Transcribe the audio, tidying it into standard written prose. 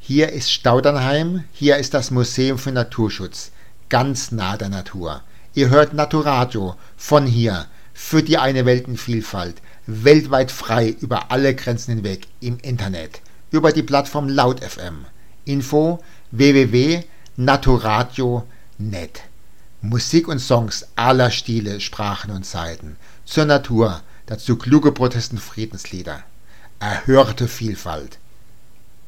Hier ist Staudernheim, hier ist das Museum für Naturschutz, ganz nah der Natur. Ihr hört Naturadio von hier, für die eine Weltenvielfalt, weltweit frei über alle Grenzen hinweg im Internet, über die Plattform Laut FM. Info www.naturadio.net. Musik und Songs aller Stile, Sprachen und Zeiten. Zur Natur, dazu kluge Protest- und Friedenslieder. Erhörte Vielfalt.